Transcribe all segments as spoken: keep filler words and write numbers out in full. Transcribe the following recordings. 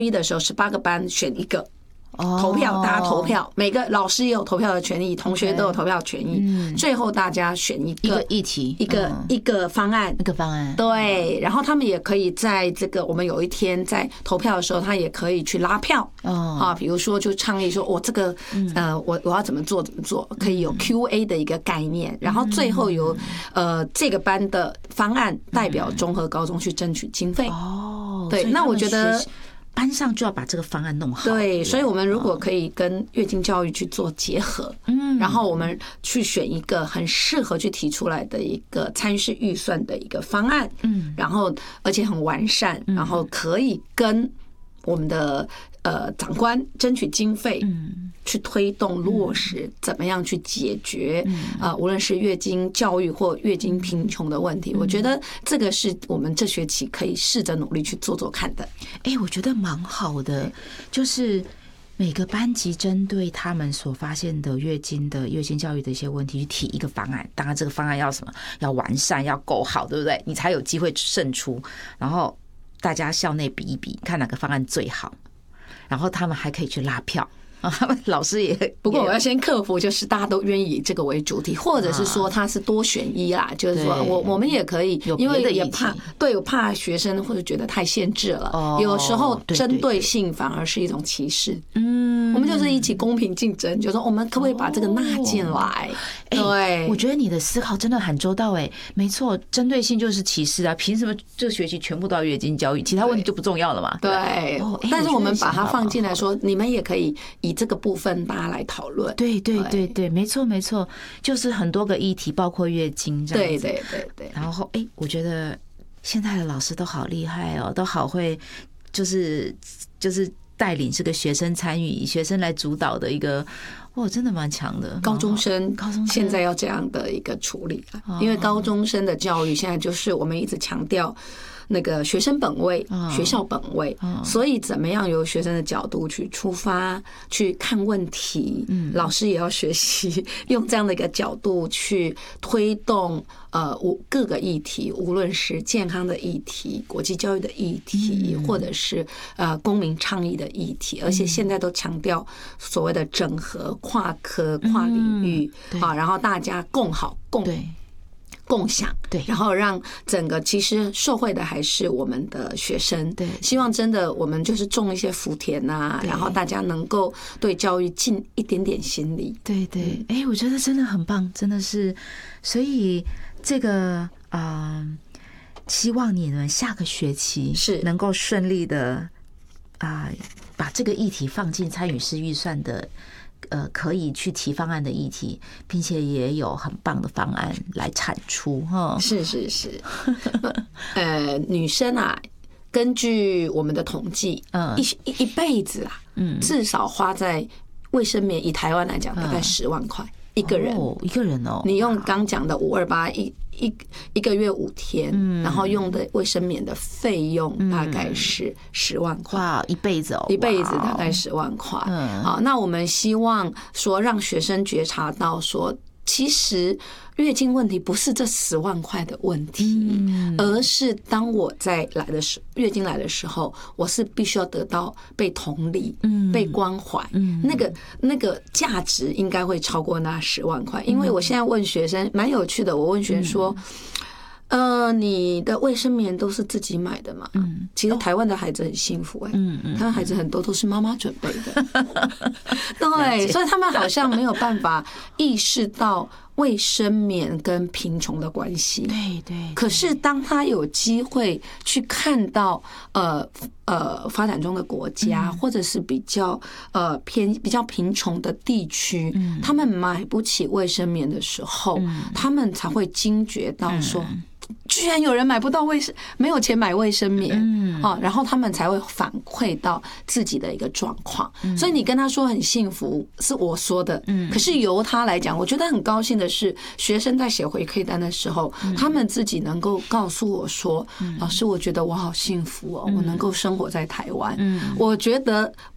一的时候，十八个班选一个。投票，大家投票，每个老师也有投票的权利，同学都有投票权益。最后大家选一个一个议题， 一个一个方案， 一个方案。 对，然后他们也可以在这个我们有一天在投票的时候，他也可以去拉票啊，比如说就倡议说，我这个呃，我我要怎么做怎么做，可以有 Q A 的一个概念，然后最后由呃这个班的方案代表综合高中去争取经费。哦，对，那我觉得。 班上就要把这个方案弄好。 对，所以我们如果可以跟月经教育去做结合，嗯，然后我们去选一个很适合去提出来的一个参与式预算的一个方案，嗯，然后而且很完善，然后可以跟我们的呃长官争取经费，嗯，去推动落实怎么样去解决啊，无论是月经教育或月经贫穷的问题，我觉得这个是我们这学期可以试着努力去做做看的。 哎，我觉得蛮好的，就是每个班级针对他们所发现的月经的月经教育的一些问题去提一个方案，当然这个方案要什么，要完善，要够好，对不对？你才有机会胜出，然后大家校内比一比，看哪个方案最好，然后他们还可以去拉票。他们老师也， 不过我要先克服，就是大家都愿意以这个为主题，或者是说他是多选一啦，就是说我我们也可以，因为也怕对，我怕学生或者觉得太限制了，有时候针对性反而是一种歧视。嗯，我们就是一起公平竞争，就说我们可不可以把这个纳进来？对， 我觉得你的思考真的很周到。哎，没错，针对性就是歧视啊！凭什么这个学期全部都要月经教育，其他问题就不重要了嘛？ 对，但是我们把它放进来说，你们也可以以这个部分大家来讨论。 对对对对，没错没错，就是很多个议题，包括月经这样子。 对对对对。 然后哎，我觉得现在的老师都好厉害哦，都好会，就是就是带领这个学生参与，以学生来主导的一个。哇，真的蛮强的。 高中生，高中生现在要这样的一个处理，因为高中生的教育现在就是我们一直强调那个学生本位、学校本位，所以怎么样由学生的角度去出发去看问题，老师也要学习用这样的一个角度去推动呃各个议题，无论是健康的议题、国际教育的议题，或者是呃公民倡议的议题，而且现在都强调所谓的整合、跨科、跨领域啊，然后大家共好共共享，对，然后让整个其实受惠的还是我们的学生，对，希望真的我们就是种一些福田啊，然后大家能够对教育尽一点点心力， 对对，哎，我觉得真的很棒，真的是，所以这个啊、呃，希望你们下个学期是能够顺利的啊、呃，把这个议题放进参与式预算的。呃，可以去提方案的议题，并且也有很棒的方案来产出哈。 是是是，呃，女生啊，根据我们的统计，嗯，一一辈子啊，嗯，至少花在卫生棉，以台湾来讲，大概十万块一个人， 哦，一个人哦。 你用刚讲的五二八一。一一个月五天，然后用的卫生棉的费用大概是十万块， 哇，一辈子哦， 一辈子大概十万块。好，那我们希望说让学生觉察到说，其实月经问题不是这十万块的问题，而是当我在来的时月经来的时候，我是必须要得到被同理、被关怀，那个那个价值应该会超过那十万块。因为我现在问学生蛮有趣的，我问学生说。呃，你的卫生棉都是自己买的嘛？嗯，其实台湾的孩子很幸福哎、欸，嗯嗯，台湾孩子很多都是妈妈准备的，对，所以他们好像没有办法意识到卫生棉跟贫穷的关系。 对对。 可是当他有机会去看到呃呃发展中的国家，或者是比较呃偏比较贫穷的地区，他们买不起卫生棉的时候，他们才会惊觉到说。居然有人买不到卫生，没有钱买卫生棉，啊，然后他们才会反馈到自己的一个状况。所以你跟他说很幸福，是我说的，可是由他来讲，我觉得很高兴的是，学生在写回馈单的时候，他们自己能够告诉我说：“老师，我觉得我好幸福哦，我能够生活在台湾。”我觉得我。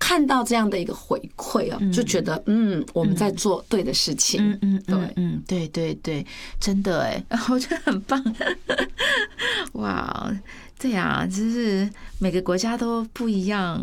看到这样的一个回馈啊，就觉得嗯，我们在做对的事情。 嗯嗯， 对， 嗯，对对对，真的哎，我觉得很棒。哇，对呀，就是每个国家都不一样。